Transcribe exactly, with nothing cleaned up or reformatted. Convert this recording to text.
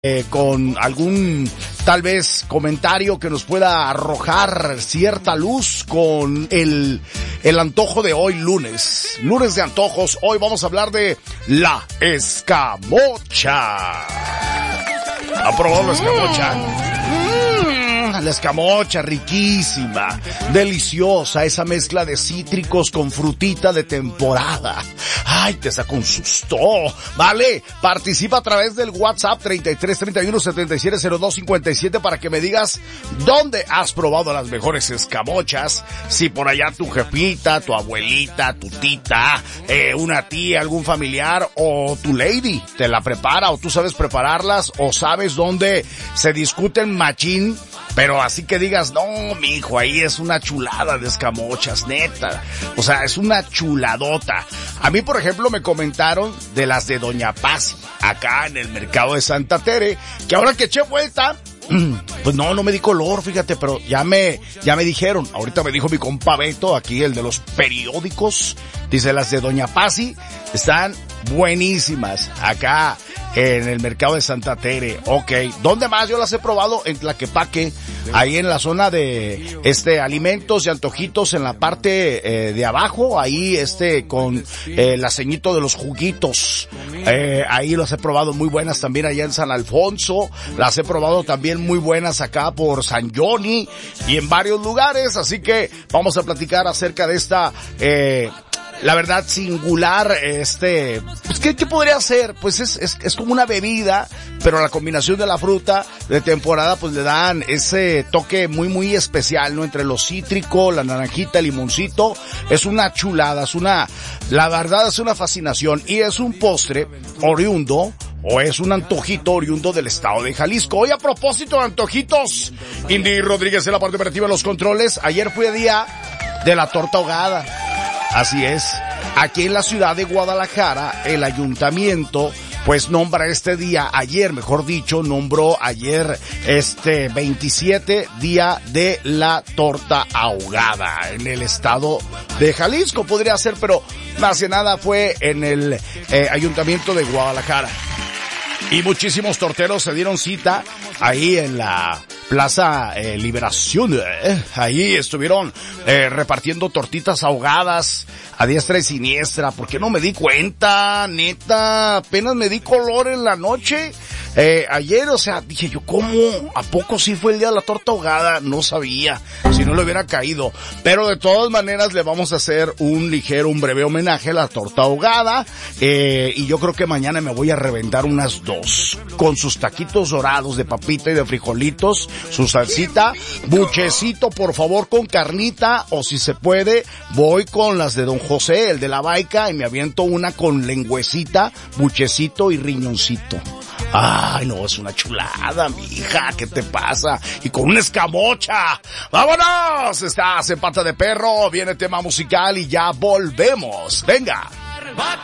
Eh, con algún tal vez comentario que nos pueda arrojar cierta luz con el, el antojo de hoy lunes. Lunes de antojos. Hoy vamos a hablar de la escamocha. ¿Ha probado la escamocha? La escamocha, riquísima, deliciosa, esa mezcla de cítricos con frutita de temporada. Ay, te saca un susto, ¿vale? Participa a través del WhatsApp treinta y tres treinta y uno setenta y siete cero dos cincuenta y siete para que me digas dónde has probado las mejores escamochas. Si por allá tu jefita, tu abuelita, tu tita, eh, una tía, algún familiar o tu lady te la prepara o tú sabes prepararlas o sabes dónde se discuten machín. Pero así que digas, no, mijo, ahí es una chulada de escamochas, neta. O sea, es una chuladota. A mí, por ejemplo, me comentaron de las de Doña Paz, acá en el mercado de Santa Tere, que ahora que eché vuelta, pues no, no me di color, fíjate, pero ya me, ya me dijeron. Ahorita me dijo mi compa Beto, aquí el de los periódicos, dice las de Doña Pasi, están buenísimas, acá en el mercado de Santa Tere. Ok, ¿dónde más? Yo las he probado en Tlaquepaque, ahí en la zona de este alimentos y antojitos en la parte eh, de abajo, ahí este con eh, la ceñito de los juguitos, eh, ahí las he probado muy buenas también allá en San Alfonso, las he probado también muy buenas acá por San Johnny y en varios lugares, así que vamos a platicar acerca de esta eh la verdad singular, este, pues ¿qué, qué podría ser? Pues es, es, es como una bebida, pero la combinación de la fruta de temporada pues le dan ese toque muy muy especial, ¿no? Entre lo cítrico, la naranjita, el limoncito, es una chulada, es una, la verdad es una fascinación y es un postre oriundo o es un antojito oriundo del estado de Jalisco. Hoy a propósito de antojitos, Indy Rodríguez en la parte operativa de los controles, ayer fue día de la torta ahogada. Así es, aquí en la ciudad de Guadalajara, el ayuntamiento, pues nombra este día, ayer mejor dicho, nombró ayer este veintisiete día de la torta ahogada en el estado de Jalisco, podría ser, pero más que nada fue en el eh, ayuntamiento de Guadalajara. Y muchísimos torteros se dieron cita ahí en la Plaza eh, Liberación, eh, ahí estuvieron eh, repartiendo tortitas ahogadas a diestra y siniestra, porque no me di cuenta, neta, apenas me di color en la noche, eh, ayer, o sea, dije yo, ¿cómo? ¿A poco sí fue el día de la torta ahogada? No sabía, si no le hubiera caído, pero de todas maneras le vamos a hacer un ligero, un breve homenaje a la torta ahogada, eh, y yo creo que mañana me voy a reventar unas dos, con sus taquitos dorados de papita y de frijolitos, su salsita, buchecito por favor con carnita, o si se puede, voy con las de Don José, el de la Baica, y me aviento una con lengüecita, buchecito y riñoncito. Ay, no, es una chulada, mija, ¿qué te pasa? Y con una escamocha. ¡Vámonos! Estás en Pata de Perro, viene tema musical y ya volvemos. ¡Venga!